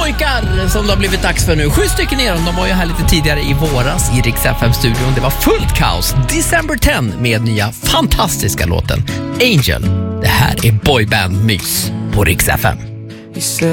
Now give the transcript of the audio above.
pojkar som det har blivit dags för nu. 7 stycken ner. De var ju här lite tidigare i våras i Rix FM-studion. Det var fullt kaos. December 10 med nya fantastiska låten Angel. Det här är boyband mys på Rix FM.